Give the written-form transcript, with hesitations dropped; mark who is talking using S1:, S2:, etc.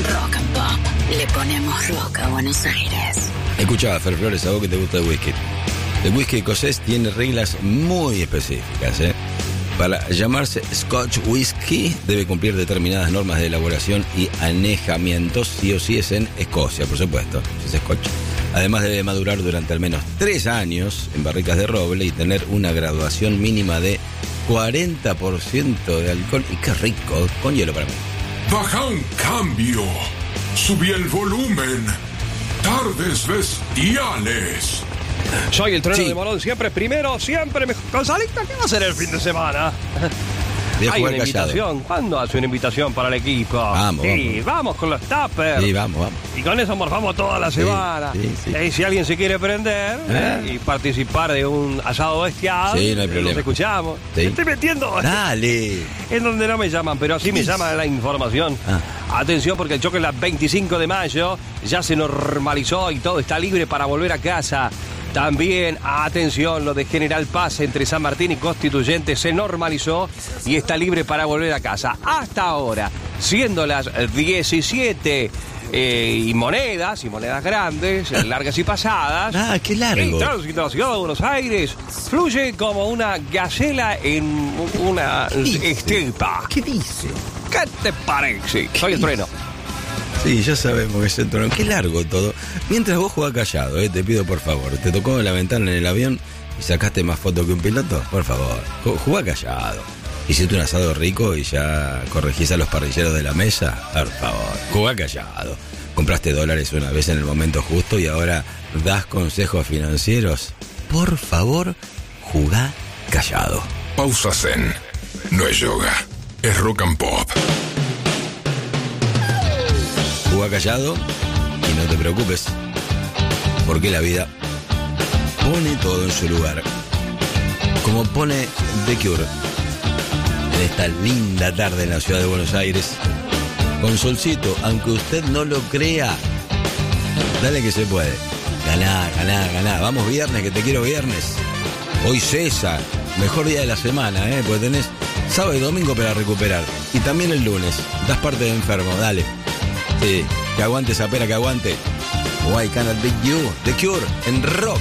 S1: Rock and Pop. Le ponemos rock a Buenos Aires.
S2: Escuchá, Fer Flores, a vos que te gusta el whisky. El whisky escocés tiene reglas muy específicas, ¿eh? Para llamarse Scotch Whisky debe cumplir determinadas normas de elaboración y anejamiento, sí o sí es en Escocia, por supuesto, si es Scotch. Además debe madurar durante al menos 3 años en barricas de roble y tener una graduación mínima de 40% de alcohol. Y qué rico, con hielo para mí.
S3: Baja un cambio. Subí el volumen. Tardes bestiales.
S4: Soy el trueno
S2: Sí.
S4: de Morón, siempre primero, siempre mejor. Gonzalito, ¿qué va a hacer el fin de semana?
S2: Voy a
S4: Hay
S2: jugar
S4: una
S2: callado.
S4: invitación. ¿Cuándo hace una invitación para el equipo?
S2: Vamos,
S4: sí, vamos con los tuppers.
S2: Sí, vamos.
S4: Y con eso morfamos toda la semana.
S2: sí.
S4: Y si alguien se quiere prender y participar de un asado bestial,
S2: Sí, no hay problema.
S4: nos escuchamos.
S2: Sí.
S4: Me estoy metiendo
S2: Dale.
S4: en donde no me llaman, pero así me llama la información. Atención, porque el choque es la 25 de mayo, ya se normalizó y todo está libre para volver a casa. También, atención, lo de General Paz entre San Martín y Constituyente se normalizó y está libre para volver a casa. Hasta ahora, siendo las 17 y monedas grandes, largas y pasadas.
S2: Qué largo.
S4: El tránsito de la ciudad de Buenos Aires fluye como una gacela en una estepa.
S2: ¿Qué dice?
S4: ¿Qué te parece? Soy el trueno.
S2: Sí, ya sabemos que es el trono. Qué largo todo. Mientras vos jugás callado, te pido por favor. ¿Te tocó la ventana en el avión y sacaste más fotos que un piloto? Por favor, jugá callado. Hiciste un asado rico y ya corregís a los parrilleros de la mesa. Por favor, jugá callado. Compraste dólares una vez en el momento justo y ahora das consejos financieros. Por favor, jugá callado.
S3: Pausa Zen. No es yoga, es rock and pop.
S2: Jugá callado y no te preocupes, porque la vida pone todo en su lugar. Como pone The Cure en esta linda tarde en la ciudad de Buenos Aires, con solcito, aunque usted no lo crea. Dale que se puede. Ganá. Vamos viernes, que te quiero viernes. Hoy César, mejor día de la semana, porque tenés sábado y domingo para recuperar. Y también el lunes, das parte de enfermo, dale. Sí, que aguante esa pera, que aguante. Why Cannot Beat You, The Cure, en rock.